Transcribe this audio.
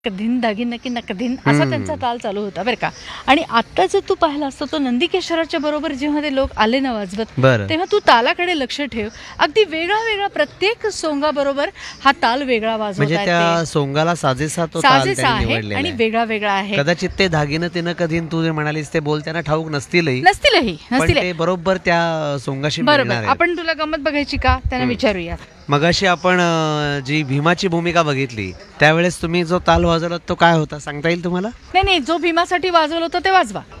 कधीन दागिन की नकधीन असा त्यांचा ताल चालू होता बरं का. आणि आता जर तू पाहिला असता तो नंदीकेश्वराच्या बरोबर जेव्हा ते लोक आले ना वाजवत, तेव्हा तू तालाकडे लक्ष ठेव. अगदी वेगळा वेगळा प्रत्येक सोंगा बरोबर हा ताल वेगळा म्हणजे वाजवतात त्या सोंगाला साजेसा तो ताल साजेसा त्यांनी आहे निवडलेला आणि आहे. वेगळा वेगळा आहे. कदाचित ते दागिनं तिनं कधी तू जे म्हणालीस ते बोल त्यांना ठाऊक नसतीलही, नसतीलही पण नसतील ते बरोबर त्या सोंगाशी बरोबर. मिळणार आहेत. आपण तुला गंमत बघायची का त्यांना विचारूया. मगाशी आपण जी भीमाची भूमिका बघितली त्यावेळेस तुम्ही जो ताल वाजवला तो काय होता सांगता येईल तुम्हाला? नाही नाही, जो भीमासाठी वाजवलं होतं ते वाजवा.